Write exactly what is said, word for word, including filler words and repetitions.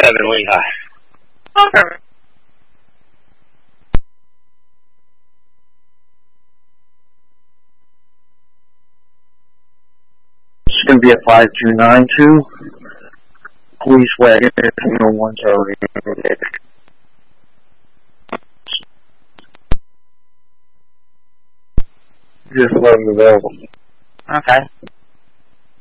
Kevin Lehigh. Okay. It's going to be a five two nine two. Police wagon, one Charlie. Just loading available. Okay.